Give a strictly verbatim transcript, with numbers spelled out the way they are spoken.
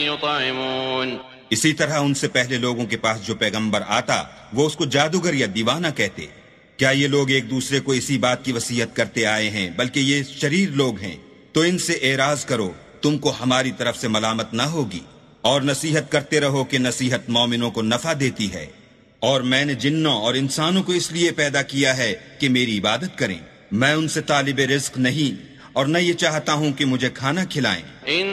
يطعمون। इसी तरह उनसे पहले लोगों के पास जो पैगंबर आता वो उसको जादूगर या दीवाना कहते। क्या ये लोग एक दूसरे को इसी बात की वसीयत करते आए हैं, बल्कि ये शरीर लोग हैं। तो इनसे एराज करो, तुमको हमारी तरफ से मलामत ना होगी। और नसीहत करते रहो कि नसीहत मोमिनों को नफा देती है। और मैंने जिन्नों और इंसानों को इसलिए पैदा किया है कि मेरी इबादत करें। मैं उनसे तालिब रिज्क नहीं और न ये चाहता हूं कि मुझे खाना खिलाएं।